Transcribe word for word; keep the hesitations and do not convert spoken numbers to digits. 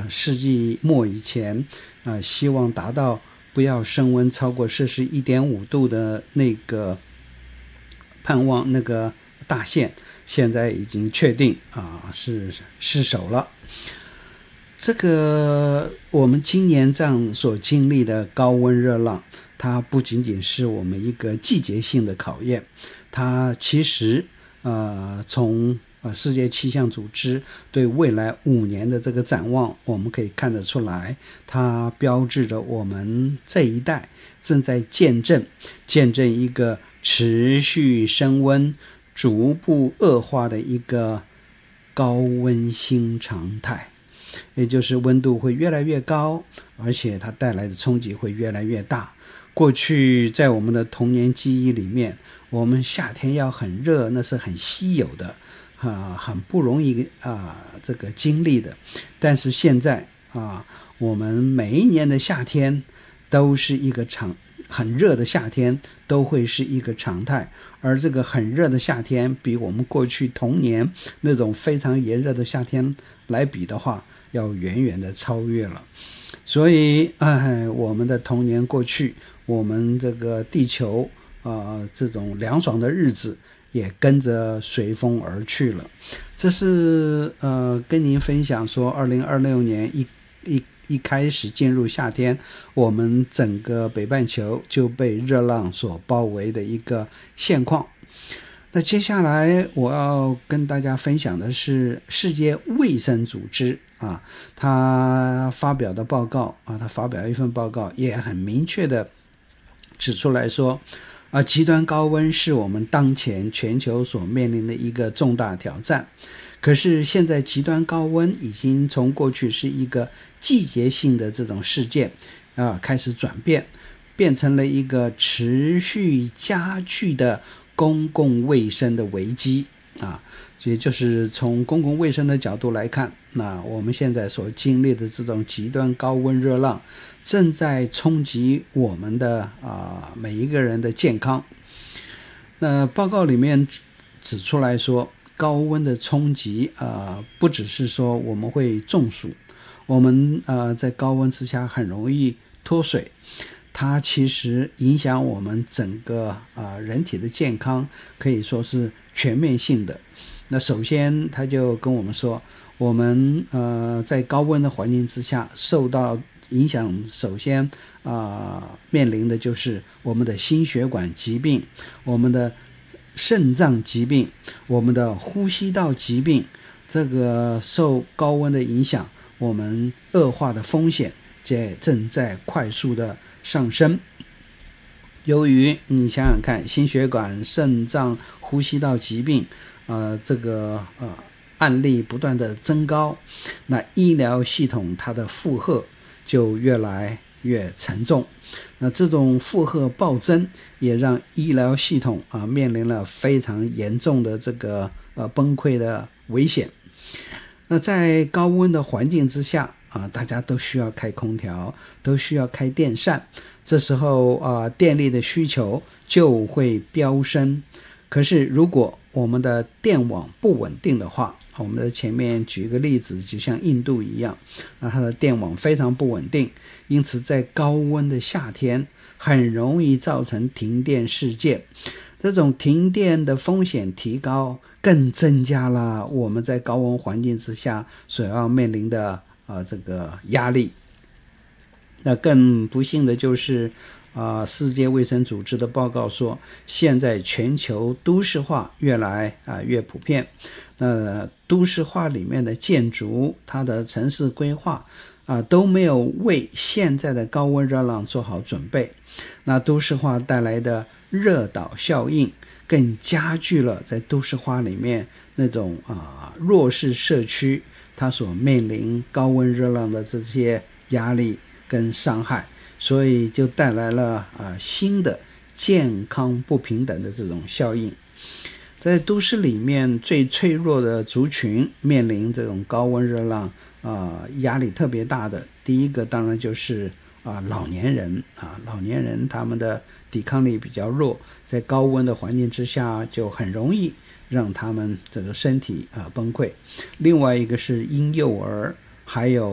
呃世纪末以前，呃希望达到不要升温超过摄氏 一点五 度的那个盼望那个大限，现在已经确定啊、呃、是失守了。这个我们今年这样所经历的高温热浪，它不仅仅是我们一个季节性的考验，它其实呃从呃世界气象组织对未来五年的这个展望，我们可以看得出来，它标志着我们这一代正在见证见证一个持续升温、逐步恶化的一个高温新常态。也就是温度会越来越高，而且它带来的冲击会越来越大。过去在我们的童年记忆里面，我们夏天要很热，那是很稀有的啊，很不容易啊这个经历的。但是现在啊，我们每一年的夏天都是一个常很热的夏天，都会是一个常态。而这个很热的夏天，比我们过去童年那种非常炎热的夏天来比的话，要远远的超越了。所以哎，我们的童年过去，我们这个地球呃这种凉爽的日子也跟着随风而去了。这是呃跟您分享说二零二六年一一一开始进入夏天，我们整个北半球就被热浪所包围的一个现况。那接下来我要跟大家分享的是世界卫生组织啊，他发表的报告啊，他发表一份报告，也很明确的指出来说啊，极端高温是我们当前全球所面临的一个重大挑战。可是现在极端高温已经从过去是一个季节性的这种事件啊，开始转变，变成了一个持续加剧的公共卫生的危机啊。也就是从公共卫生的角度来看，那我们现在所经历的这种极端高温热浪正在冲击我们的啊每一个人的健康。那报告里面指出来说，高温的冲击啊、呃，不只是说我们会中暑，我们呃在高温之下很容易脱水，它其实影响我们整个啊、呃、人体的健康，可以说是全面性的。那首先他就跟我们说，我们呃在高温的环境之下受到影响，首先啊、呃、面临的就是我们的心血管疾病，我们的肾脏疾病，我们的呼吸道疾病，这个受高温的影响，我们恶化的风险也正在快速的上升。由于你想想看，心血管、肾脏、呼吸道疾病呃，这个呃案例不断的增高，那医疗系统它的负荷就越来越沉重。那这种负荷暴增，也让医疗系统啊面临了非常严重的这个呃崩溃的危险。那在高温的环境之下啊，大家都需要开空调，都需要开电扇，这时候啊电力的需求就会飙升。可是如果我们的电网不稳定的话，我们的前面举一个例子，就像印度一样，那它的电网非常不稳定，因此在高温的夏天很容易造成停电事件。这种停电的风险提高，更增加了我们在高温环境之下所要面临的呃这个压力。那更不幸的就是啊、呃，世界卫生组织的报告说，现在全球都市化越来啊、呃、越普遍。那都市化里面的建筑，它的城市规划啊、呃、都没有为现在的高温热浪做好准备。那都市化带来的热岛效应，更加剧了在都市化里面那种啊、呃、弱势社区它所面临高温热浪的这些压力跟伤害。所以就带来了啊、呃、新的健康不平等的这种效应。在都市里面最脆弱的族群面临这种高温热浪啊、呃、压力特别大的，第一个当然就是啊、呃、老年人啊，老年人他们的抵抗力比较弱，在高温的环境之下就很容易让他们这个身体啊、呃、崩溃。另外一个是婴幼儿，还有